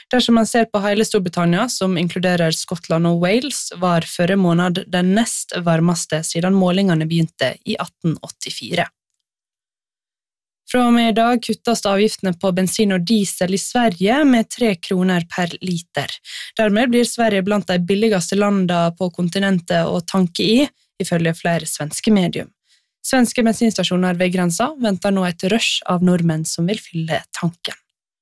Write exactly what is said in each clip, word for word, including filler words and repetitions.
Dersom man ser på hele Storbritannia, som inkluderer Skottland og Wales, var førre måned den nest varmeste siden målingene begynte i atten åttifire. Fra og med i dag kuttes avgiftene på bensin og diesel i Sverige med tre kroner per liter. Dermed blir Sverige blant de billigste landene på kontinentet å tanke i, ifølge flere svenske medium. Svenske bensinstasjoner ved grensa venter nå et rush av nordmenn som vil fylle tanken.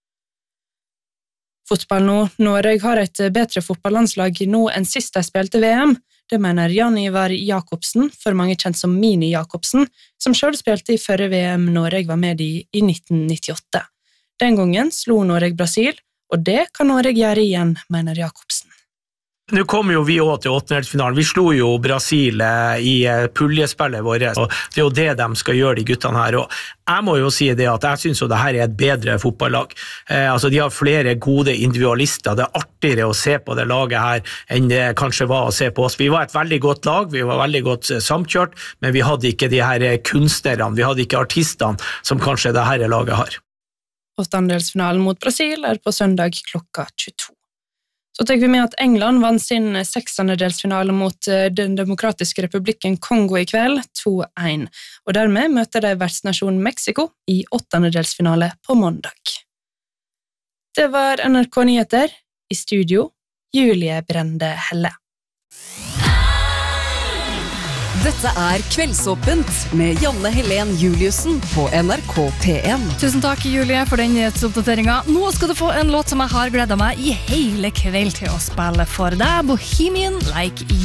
Fotball nå. Norge har et bedre fotballandslag nå enn sist de spilte V M. Det mener Jan Ivar Jakobsen, for mange kjent som Mini Jakobsen, som selv spilte i førre V M Norge var med i i nitten nittiåtte. Den gangen slo Norge Brasil, og det kan Norge gjøre igjen, mener Jakobsen. Nå kom jo vi også til åttendedelsfinalen. Vi slo jo Brasil i puljespillet vårt, og det er jo det de skal gjøre, de guttene her. Og jeg må jo si det at jeg synes jo det her er et bedre fotballag. Eh, altså de har flere gode individualister. Det er artigere å se på det laget her enn det kanskje var å se på oss. Vi var et veldig godt lag, vi var veldig godt samkjørt, men vi hadde ikke de her kunstnerne, vi hadde ikke artistene som kanskje det her laget har. Åttendedelsfinalen mot Brasil er på søndag klokka tjueto. Så tenker vi med at England vann sin seksendedelsfinale mot den demokratiske republikken Kongo i kveld, to én, og dermed møter de vertsnasjonen Mexico i åttendedelsfinale på mandag. Det var N R K Nyheter, i studio, Julie Brende Helle. Dette er Kveldsåpent med Janne Helen Juliussen på N R K P en. Tusen takk, Julie, for den nyhetsoppdateringen. Nå skal du få en låt som jeg har gledet meg i hele kveld til å spille for deg, Bohemian Like